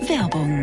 Werbung.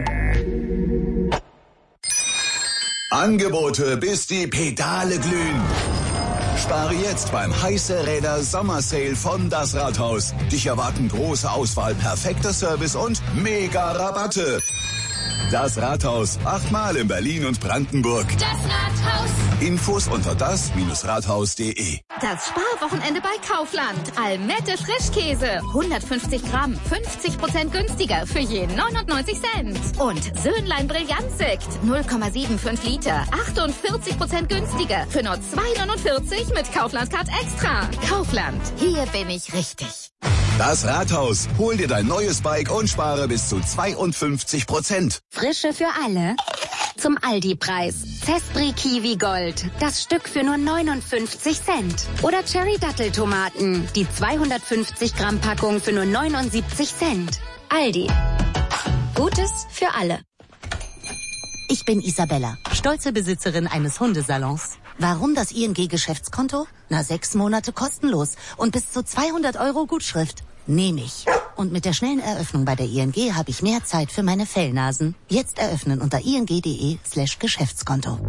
Angebote, bis die Pedale glühen. Spare jetzt beim Heiße Räder Sommersale von Das Rathaus. Dich erwarten große Auswahl, perfekter Service und mega Rabatte. Das Rathaus, 8-mal in Berlin und Brandenburg. Das Rathaus. Infos unter das-rathaus.de. Das Sparwochenende bei Kaufland. Almette Frischkäse. 150 Gramm, 50% günstiger für je 99 Cent. Und Söhnlein Brillantsekt. 0,75 Liter. 48% günstiger für nur 2,49 mit Kaufland Card Extra. Kaufland. Hier bin ich richtig. Das Rathaus. Hol dir dein neues Bike und spare bis zu 52%. Frische für alle. Zum Aldi-Preis. Cespri Kiwi Gold. Das Stück für nur 59 Cent. Oder Cherry Datteltomaten. Die 250 Gramm Packung für nur 79 Cent. Aldi. Gutes für alle. Ich bin Isabella, stolze Besitzerin eines Hundesalons. Warum das ING-Geschäftskonto? 6 Monate kostenlos und bis zu 200 € Gutschrift. Nehme ich. Und mit der schnellen Eröffnung bei der ING habe ich mehr Zeit für meine Fellnasen. Jetzt eröffnen unter ing.de/Geschäftskonto.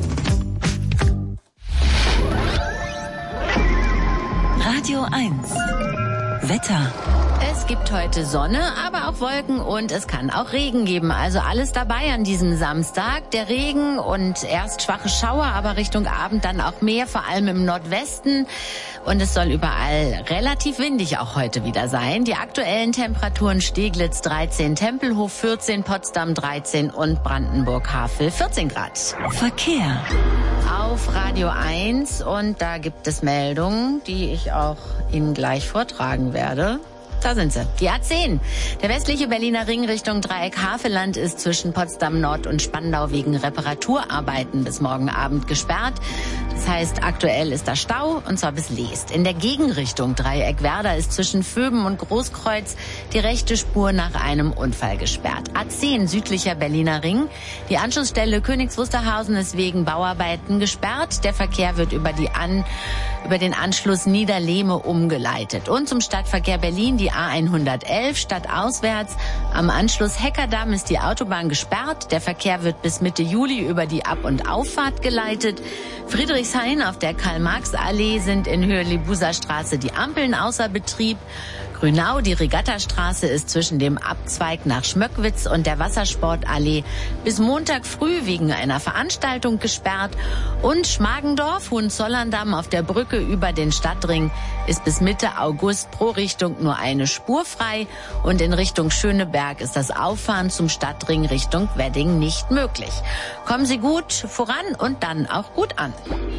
Radio 1. Wetter. Es gibt heute Sonne, aber auch Wolken und es kann auch Regen geben. Also alles dabei an diesem Samstag. Der Regen und erst schwache Schauer, aber Richtung Abend dann auch mehr, vor allem im Nordwesten. Und es soll überall relativ windig auch heute wieder sein. Die aktuellen Temperaturen: Steglitz 13, Tempelhof 14, Potsdam 13 und Brandenburg-Havel 14 Grad. Verkehr. Auf Radio 1 und da gibt es Meldungen, die ich auch Ihnen gleich vortragen werde. Da sind sie. Die A10. Der westliche Berliner Ring Richtung Dreieck Havelland ist zwischen Potsdam Nord und Spandau wegen Reparaturarbeiten bis morgen Abend gesperrt. Das heißt, aktuell ist da Stau und zwar bis Leest. In der Gegenrichtung Dreieck Werder ist zwischen Vöben und Großkreuz die rechte Spur nach einem Unfall gesperrt. A10 südlicher Berliner Ring. Die Anschlussstelle Königs Wusterhausen ist wegen Bauarbeiten gesperrt. Der Verkehr wird über den Anschluss Niederlehme umgeleitet. Und zum Stadtverkehr Berlin die A111 stadtauswärts. Am Anschluss Heckerdamm ist die Autobahn gesperrt. Der Verkehr wird bis Mitte Juli über die Ab- und Auffahrt geleitet. Friedrichshain auf der Karl-Marx-Allee sind in Höhe Lebuser-Straße die Ampeln außer Betrieb. Grünau, die Regattastraße ist zwischen dem Abzweig nach Schmöckwitz und der Wassersportallee bis Montag früh wegen einer Veranstaltung gesperrt. Und Schmargendorf, Hohenzollern-Damm auf der Brücke über den Stadtring ist bis Mitte August pro Richtung nur eine Spur frei. Und in Richtung Schöneberg ist das Auffahren zum Stadtring Richtung Wedding nicht möglich. Kommen Sie gut voran und dann auch gut an.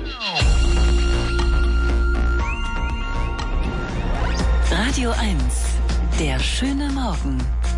Radio 1. Der schöne Morgen.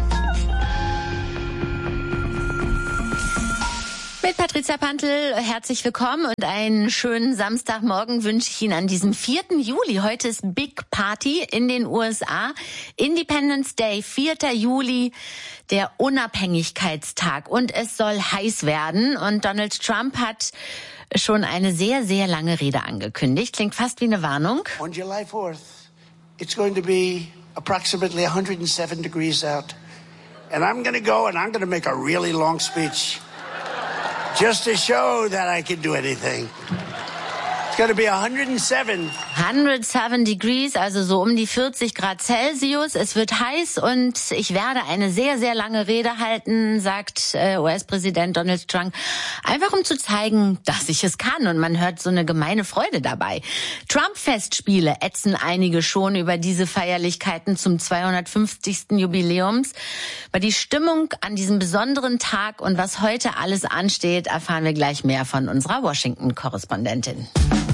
Mit Patricia Pantl, herzlich willkommen und einen schönen Samstagmorgen wünsche ich Ihnen an diesem 4. Juli. Heute ist Big Party in den USA. Independence Day, 4. Juli, der Unabhängigkeitstag. Und es soll heiß werden. Und Donald Trump hat schon eine sehr, sehr lange Rede angekündigt. Klingt fast wie eine Warnung. On July 4th, it's going to be approximately 107 degrees out. And I'm going to go and I'm going to make a really long speech. Just to show that I can do anything. It's going to be 107. 107 degrees, also so um die 40 Grad Celsius. Es wird heiß und ich werde eine sehr, sehr lange Rede halten, sagt US-Präsident Donald Trump. Einfach um zu zeigen, dass ich es kann. Und man hört so eine gemeine Freude dabei. Trump-Festspiele ätzen einige schon über diese Feierlichkeiten zum 250. Jubiläums. Aber die Stimmung an diesem besonderen Tag und was heute alles ansteht, erfahren wir gleich mehr von unserer Washington-Korrespondentin.